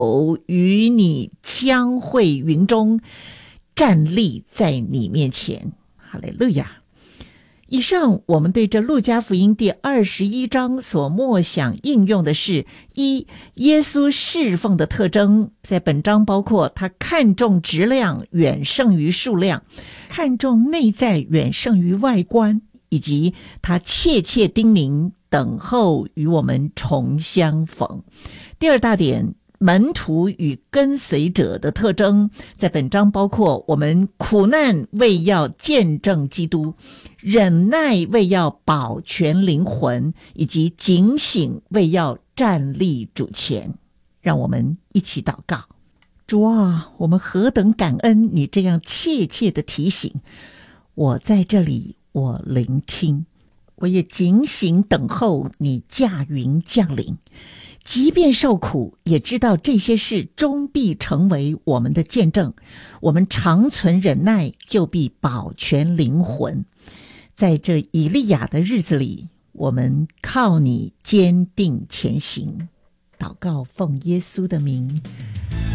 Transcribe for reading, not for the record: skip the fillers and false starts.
与你将会云中，站立在你面前。哈利路亚。以上我们对这路加福音第21章所默想应用的是：一、耶稣侍奉的特征，在本章包括他看重质量远胜于数量，看重内在远胜于外观，以及他切切叮咛等候与我们重相逢。第二大点，门徒与跟随者的特征，在本章包括我们苦难为要见证基督，忍耐为要保全灵魂，以及警醒为要站立主前。让我们一起祷告。主啊，我们何等感恩你这样切切的提醒，我在这里，我聆听，我也警醒等候你驾云降临。即便受苦，也知道这些事终必成为我们的见证。我们长存忍耐，就必保全灵魂。在这以利亚的日子里，我们靠你坚定前行。祷告奉耶稣的名，